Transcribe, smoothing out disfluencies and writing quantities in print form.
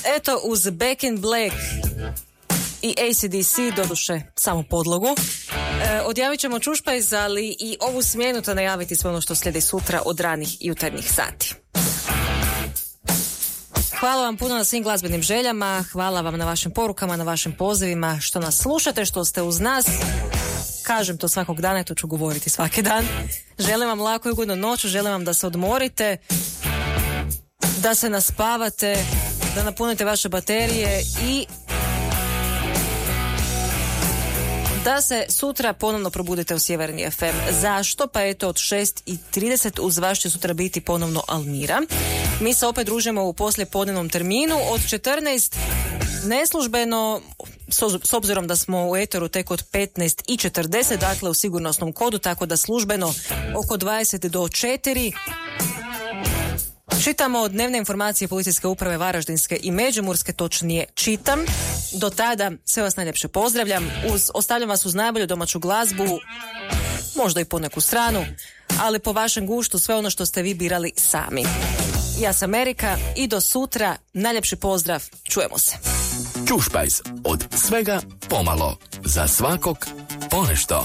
Eto, uz Back in Black i AC/DC, doduše samo podlogu, odjavit ćemo Čušpajz, ali i ovu smjenu to najaviti sve ono što slijedi sutra od ranih jutarnjih sati. Hvala vam puno na svim glazbenim željama, hvala vam na vašim porukama, na vašim pozivima, što nas slušate, što ste uz nas. Kažem to svakog dana i to ću govoriti svaki dan. Želim vam laku i ugodnu noć, želim vam da se odmorite, da se naspavate, da napunite vaše baterije i da se sutra ponovno probudite u Sjeverni FM. Zašto? Pa eto, od 6:30 uz vas će sutra biti ponovno Almira. Mi se opet družimo u poslijepodnevnom terminu od 14 neslužbeno, s obzirom da smo u eteru tek od 15:40, dakle u sigurnosnom kodu, tako da službeno oko 20 do 4. Čitamo dnevne informacije Policijske uprave Varaždinske i Međimurske, točnije čitam. Do tada sve vas najljepše pozdravljam. Ostavljam vas uz najbolju domaću glazbu, možda i po neku stranu, ali po vašem guštu sve ono što ste vi birali sami. Ja sam Erika i do sutra. Najljepši pozdrav. Čujemo se. Čušpajz, od svega pomalo. Za svakog ponešto.